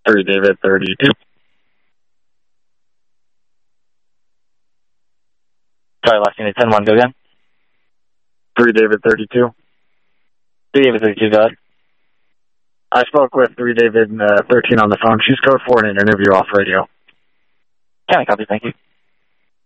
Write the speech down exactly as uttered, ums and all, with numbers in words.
three David thirty-two. Sorry, last unit ten one, go again. three David thirty-two. three David thirty-two, go ahead. I spoke with three David uh, thirteen on the phone. She's code four in an interview off radio. Can I copy? Thank you.